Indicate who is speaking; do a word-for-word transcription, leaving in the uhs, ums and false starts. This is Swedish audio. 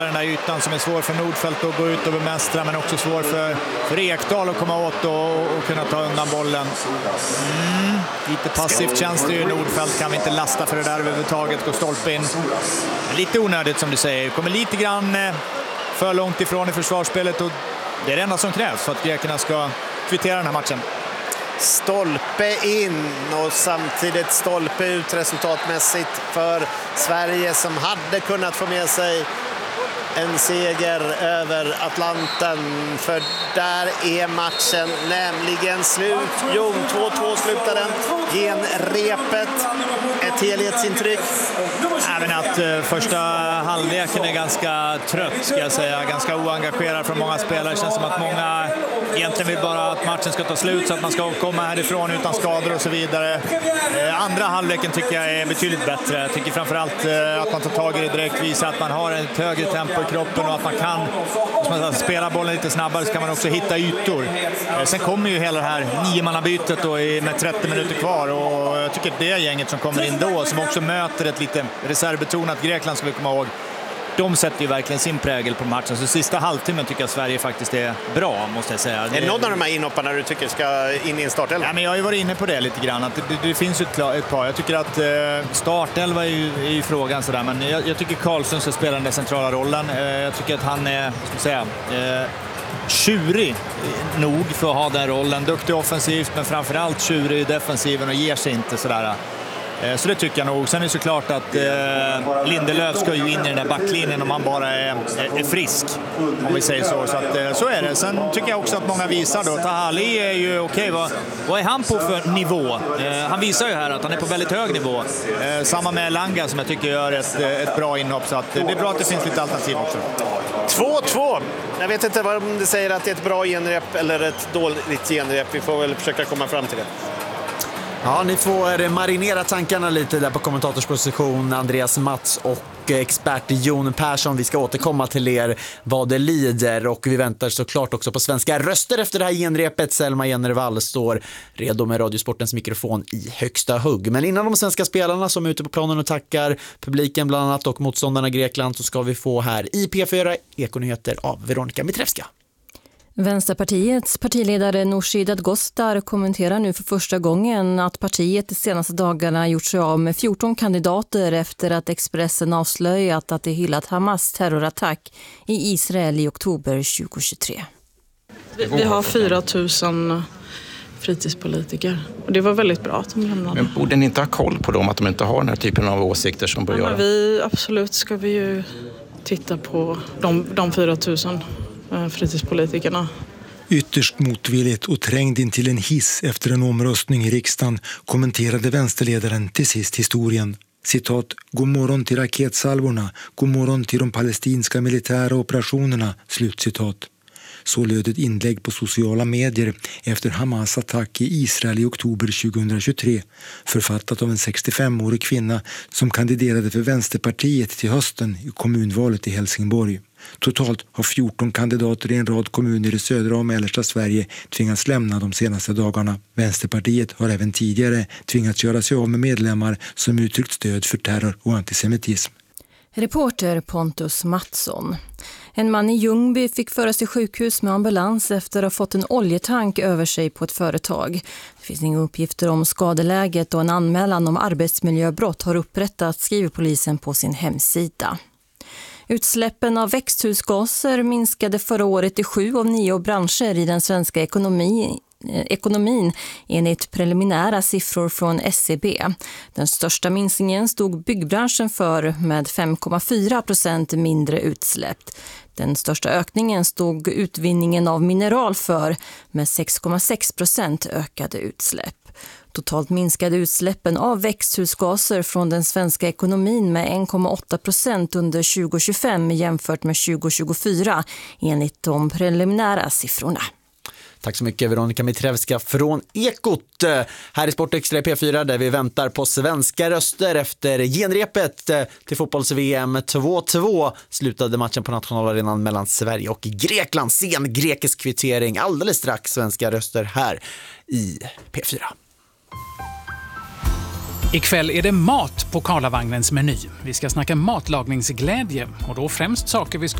Speaker 1: Den där ytan som är svår för Nordfeldt att gå ut och bemästra, men också svår för, för Ekdal att komma åt och, och kunna ta undan bollen. Mm, lite passivt känns det ju. Nordfeldt kan vi inte lasta för det där överhuvudtaget. Går stolpe in. Lite onödigt som du säger. Kommer lite grann för långt ifrån i försvarsspelet och det är det enda som krävs för att grekerna ska kvittera den här matchen.
Speaker 2: Stolpe in och samtidigt stolpe ut resultatmässigt för Sverige som hade kunnat få med sig en seger över Atlanten, för där är matchen nämligen slut. Jo, två två slutar den. Genrepet, ett helhetsintryck.
Speaker 1: Även att uh, första halvleken är ganska trött, ska jag säga. Ganska oengagerad från många spelare. Det känns som att många egentligen vill bara att matchen ska ta slut så att man ska komma härifrån utan skador och så vidare. Uh, andra halvleken tycker jag är betydligt bättre. Jag tycker framförallt uh, att man tar tag i det direkt, visar att man har ett högre tempo i kroppen och att man kan man spela bollen lite snabbare, så kan man också hitta ytor. Uh, sen kommer ju hela det här niomannabytet då i, med trettio minuter kvar, och jag tycker att det är gänget som kommer in då som också möter ett lite reservbetonat Grekland, ska vi komma ihåg. De sätter ju verkligen sin prägel på matchen. Så sista halvtimmen tycker jag Sverige faktiskt är bra, måste jag säga.
Speaker 2: Det... Är det någon av de här inhopparna du tycker ska in i en startelva?
Speaker 1: Ja, men jag har ju varit inne på det lite grann. Att det, det, det finns ju ett, ett par. Jag tycker att eh, startelva är ju, är ju frågan sådär. Men jag, jag tycker Karlsson ska spela den där centrala rollen. Eh, jag tycker att han är, ska säga... Eh, tjurig nog för att ha den rollen. Duktig offensivt, men framförallt tjurig i defensiven och ger sig inte sådär. Så det tycker jag nog. Sen är det såklart att eh, Lindelöf ska ju in i den där backlinjen om han bara är, är frisk, om vi säger så. Så, att, eh, så är det. Sen tycker jag också att många visar då. Tahali är ju okej. Okay, vad, vad är han på för nivå? Eh, han visar ju här att han är på väldigt hög nivå. Eh, samma med Langa som jag tycker gör ett, ett bra inhopp. Så att, det är bra att det finns lite alternativ också.
Speaker 2: två två. Jag vet inte vad det säger att det är ett bra genrep eller ett dåligt genrep. Vi får väl försöka komma fram till det.
Speaker 3: Ja, ni får marinera tankarna lite där på kommentatorsposition, Andreas Mats och expert Jon Persson. Vi ska återkomma till er vad det lider, och vi väntar såklart också på svenska röster efter det här genrepet. Selma Jennervall står redo med Radiosportens mikrofon i högsta hugg. Men innan de svenska spelarna som är ute på planen och tackar publiken bland annat och motståndarna Grekland, så ska vi få här i P fyra Ekonyheter av Veronica Mitrevska.
Speaker 4: Vänsterpartiets partiledare Nooshi Dadgostar kommenterar nu för första gången att partiet de senaste dagarna gjort sig av med fjorton kandidater efter att Expressen avslöjat att det hyllat Hamas terrorattack i Israel i oktober tjugohundratjugotre.
Speaker 5: Vi har fyra tusen fritidspolitiker och det var väldigt bra att de lämnade.
Speaker 6: Men borde ni inte ha koll på dem, att de inte har den här typen av åsikter som bör
Speaker 5: ja,
Speaker 6: göra?
Speaker 5: Vi, absolut ska vi ju titta på de, de fyra tusen fritidspolitikerna.
Speaker 7: Ytterst motvilligt och trängd in till en hiss efter en omröstning i riksdagen kommenterade vänsterledaren till sist historien. Citat: "God morgon till raketsalvorna, god morgon till de palestinska militära operationerna", slutcitat. Så löd ett inlägg på sociala medier efter Hamas attack i Israel i oktober tjugohundratjugotre, författat av en sextiofemårig kvinna som kandiderade för Vänsterpartiet till hösten i kommunvalet i Helsingborg. Totalt har fjorton kandidater i en rad kommuner i södra och mellersta Sverige tvingats lämna de senaste dagarna. Vänsterpartiet har även tidigare tvingats göra sig av med medlemmar som uttryckt stöd för terror och antisemitism.
Speaker 4: Reporter Pontus Mattsson. En man i Ljungby fick föras till sjukhus med ambulans efter att ha fått en oljetank över sig på ett företag. Det finns inga uppgifter om skadeläget och en anmälan om arbetsmiljöbrott har upprättats, skriver polisen på sin hemsida. Utsläppen av växthusgaser minskade förra året i sju av nio branscher i den svenska ekonomin. ekonomin enligt preliminära siffror från S C B. Den största minskningen stod byggbranschen för med fem komma fyra procent mindre utsläpp. Den största ökningen stod utvinningen av mineral för med sex komma sex procent ökade utsläpp. Totalt minskade utsläppen av växthusgaser från den svenska ekonomin med en komma åtta procent under tjugohundratjugofem jämfört med tjugohundratjugofyra enligt de preliminära siffrorna.
Speaker 3: Tack så mycket Veronica Mitrevska från Ekot. Här i Sportextra i P fyra där vi väntar på svenska röster efter genrepet till fotbolls-V M. två två slutade matchen på nationalarenan mellan Sverige och Grekland. Sen grekisk kvittering, alldeles strax svenska röster här i P fyra.
Speaker 8: Ikväll är det mat på Karlavagnens meny. Vi ska snacka matlagningsglädje och då främst saker vi skulle